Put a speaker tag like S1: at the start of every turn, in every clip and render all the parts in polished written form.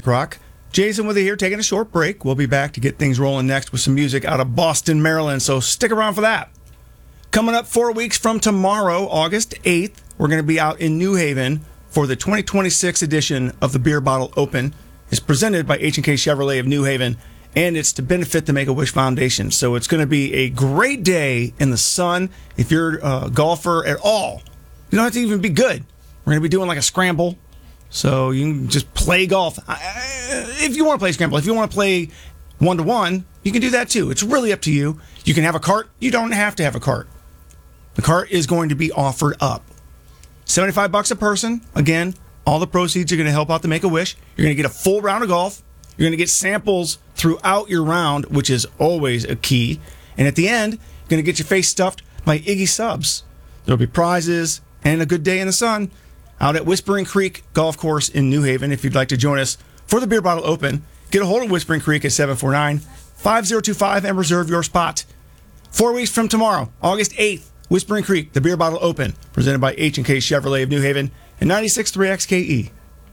S1: Rock. Jason with you here, taking a short break. We'll be back to get things rolling next with some music out of Boston, Maryland, so stick around for that. Coming up 4 weeks from tomorrow, August 8th, we're going to be out in New Haven for the 2026 edition of the Beer Bottle Open. It's presented by H&K Chevrolet of New Haven, and it's to benefit the Make-A-Wish Foundation. So it's going to be a great day in the sun. If you're a golfer at all, you don't have to even be good. We're going to be doing like a scramble, so you can just play golf. If you want to play scramble, if you want to play one-to-one, you can do that too. It's really up to you. You can have a cart. You don't have to have a cart. The cart is going to be offered up. $75 a person. Again, all the proceeds are going to help out the Make-A-Wish. You're going to get a full round of golf. You're going to get samples throughout your round, which is always a key. And at the end, you're going to get your face stuffed by Iggy Subs. There'll be prizes and a good day in the sun out at Whispering Creek Golf Course in New Haven. If you'd like to join us for the Beer Bottle Open, get a hold of Whispering Creek at 749-5025 and reserve your spot. 4 weeks from tomorrow, August 8th, Whispering Creek, the Beer Bottle Open, presented by H&K Chevrolet of New Haven and 96.3 XKE.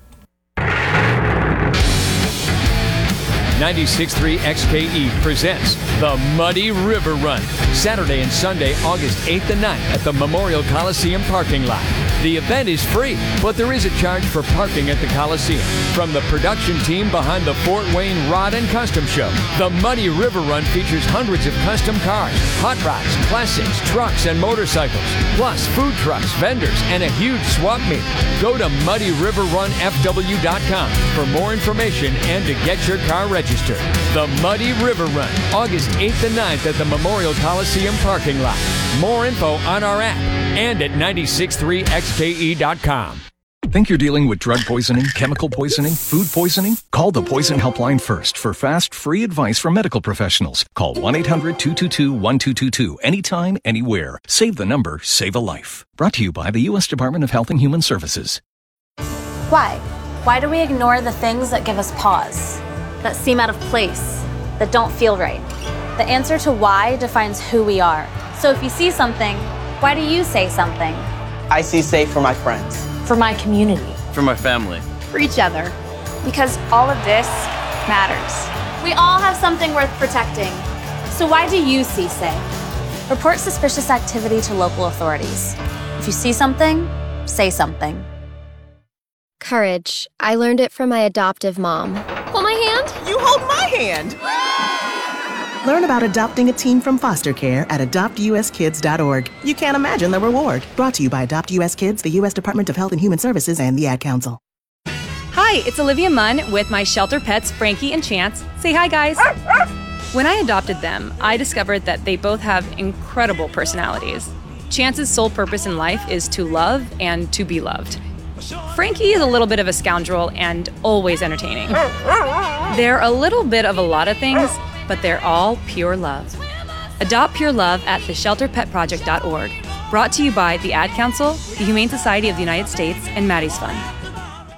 S2: 96.3 XKE presents the Muddy River Run, Saturday and Sunday, August 8th and 9th at the Memorial Coliseum parking lot. The event is free, but there is a charge for parking at the Coliseum. From the production team behind the Fort Wayne Rod and Custom Show, the Muddy River Run features hundreds of custom cars, hot rods, classics, trucks, and motorcycles, plus food trucks, vendors, and a huge swap meet. Go to muddyriverrunfw.com for more information and to get your car registered. The Muddy River Run, August 8th and 9th at the Memorial Coliseum parking lot. More info on our app and at 963xke.com.
S3: Think you're dealing with drug poisoning, chemical poisoning, food poisoning? Call the Poison Helpline first for fast, free advice from medical professionals. Call 1-800-222-1222 anytime, anywhere. Save the number, save a life. Brought to you by the U.S. Department of Health and Human Services.
S4: Why? Why do we ignore the things that give us pause, that seem out of place, that don't feel right? The answer to why defines who we are. So if you see something, why do you say something?
S5: I see safe for my friends.
S4: For my community.
S6: For my family.
S7: For each other. Because all of this matters.
S4: We all have something worth protecting. So why do you see safe? Report suspicious activity to local authorities. If you see something, say something.
S8: Courage. I learned it from my adoptive mom.
S7: Hold my hand.
S9: You hold my hand. Learn about adopting a teen from foster care at adoptuskids.org. You can't imagine the reward. Brought to you by Adopt US Kids, the U.S. Department of Health and Human Services, and the Ad Council.
S10: Hi, it's Olivia Munn with my shelter pets, Frankie and Chance. Say hi, guys. When I adopted them, I discovered that they both have incredible personalities. Chance's sole purpose in life is to love and to be loved. Frankie is a little bit of a scoundrel and always entertaining. They're a little bit of a lot of things, but they're all pure love. Adopt pure love at theshelterpetproject.org. Brought to you by the Ad Council, the Humane Society of the United States, and Maddie's Fund.